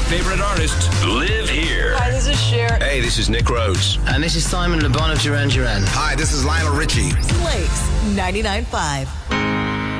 favorite artists live here. Hi, this is Cher. Hey, this is Nick Rhodes. And this is Simon Le Bon of Duran Duran. Hi, this is Lionel Richie. Blake's 99.5.